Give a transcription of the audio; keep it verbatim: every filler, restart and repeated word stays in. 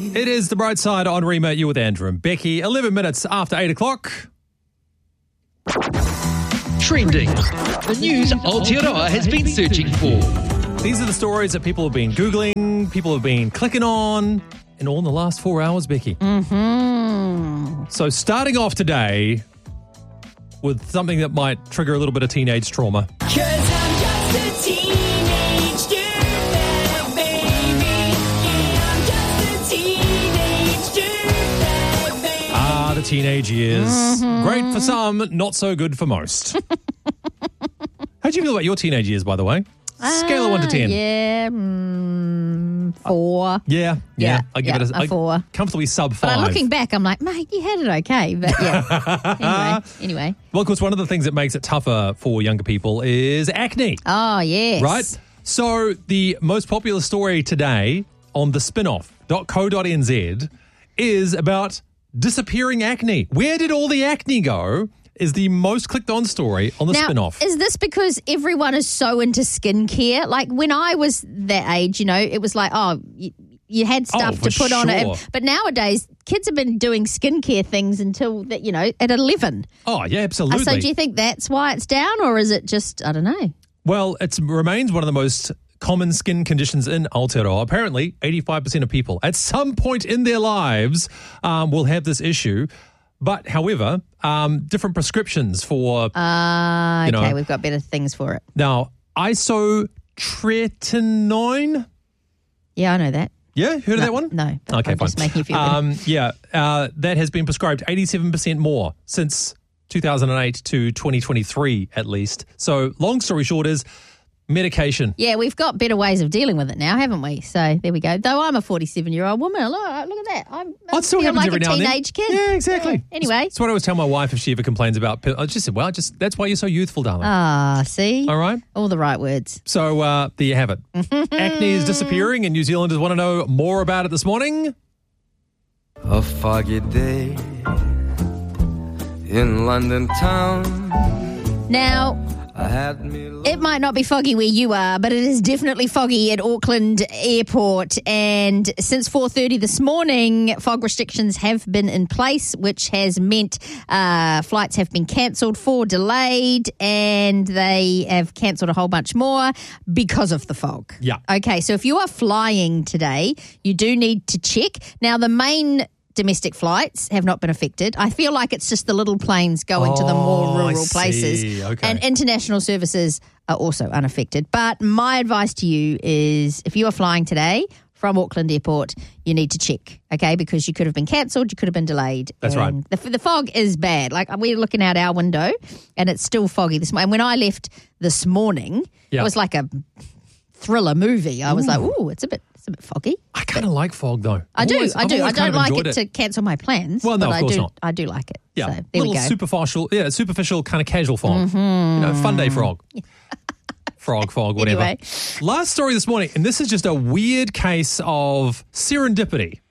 It is The Bright Side on Rima. You with Andrew and Becky. eleven minutes after eight o'clock. Trending. The news Aotearoa has been searching for. These are the stories that people have been Googling, people have been clicking on, and all in the last four hours, Becky. Mm-hmm. So starting off today with something that might trigger a little bit of teenage trauma. 'Cause I'm just a teenage dirtbag, baby. Yeah, I'm just a teenage dirtbag, baby. Ah, the teenage years. Mm-hmm. Great for some, not so good for most. How'd you feel about your teenage years, by the way? Scale of one to ten. Yeah, mm, four. Yeah, yeah. Yeah, I give yeah, it a, a four. comfortably sub But five. looking back, I'm like, mate, you had it okay. But yeah. anyway, anyway. Well, of course, one of the things that makes it tougher for younger people is acne, Oh, yes. right? So the most popular story today on the spinoff dot co dot n z is about disappearing acne. Where did all the acne go? Is the most clicked on story on the Now, spinoff. is this because everyone is so into skincare? Like when I was that age, you know, it was like, oh, you, you had stuff Oh, to for put on sure. it. But nowadays, kids have been doing skincare things until, that you know, at eleven. Oh, yeah, Uh, absolutely. So do you think that's why it's down, or is it just, I don't know? Well, it remains one of the most common skin conditions in Aotearoa. Apparently, eighty-five percent of people at some point in their lives um, will have this issue. But, however, um, different prescriptions for, Ah, You know. okay, we've got better things for it. now, isotretinoin. Yeah, I know that. Yeah, heard of No, that one? no, but Okay, I'm fine. just making you feel better. um, yeah, uh, that has been prescribed eighty-seven percent more since two thousand eight to twenty twenty-three, at least. So, long story short is medication. Yeah, we've got better ways of dealing with it now, haven't we? So there we go. Though I'm a forty-seven-year-old woman, look, look at that. I'm, Oh, it still I feel happens like every a now and then. teenage kid. Yeah, exactly. Yeah. Anyway. That's what I always tell my wife if she ever complains about pills. I just said, well, just that's why you're so youthful, darling. Ah, see? All right? All the right words. So uh, there you have it. Acne is disappearing, and New Zealanders want to know more about it this morning. A foggy day in London town. Now, I had me it might not be foggy where you are, but it is definitely foggy at Auckland Airport. And since four thirty this morning, fog restrictions have been in place, which has meant uh, flights have been cancelled, four delayed, and they have cancelled a whole bunch more because of the fog. Yeah. Okay, so if you are flying today, you do need to check. Now, the main domestic flights have not been affected. I feel like it's just the little planes going to the more Oh, I rural places. see. Okay. And international services are also unaffected. But my advice to you is if you are flying today from Auckland Airport, you need to check, okay? Because you could have been cancelled, you could have been delayed. That's right. And the, the fog is bad. Like we're looking out our window and it's still foggy this morning. And when I left this morning, Yeah. it was like a thriller movie. I was like, ooh, it's a bit it's a bit foggy. I kind of like fog, though. I do, Always- I I've do. I always kind don't of like enjoyed it, to cancel my plans. Well, no, but of I course do, not. I do like it. Yeah, So there little we go. Mm-hmm. superficial, yeah, superficial kind of casual fog. You know, fun day frog. Frog, fog, whatever. Anyway. Last story this morning, and this is just a weird case of serendipity.